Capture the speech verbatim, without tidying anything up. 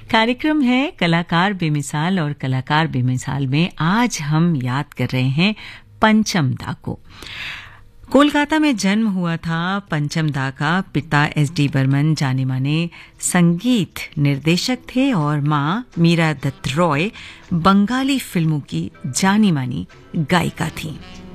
कार्यक्रम है कलाकार बेमिसाल और कलाकार बेमिसाल में आज हम याद कर रहे हैं पंचम दा को। कोलकाता में जन्म हुआ था पंचम दा का। पिता एस डी बर्मन जाने माने संगीत निर्देशक थे और मां मीरा दत्त रॉय बंगाली फिल्मों की जानी मानी गायिका थी।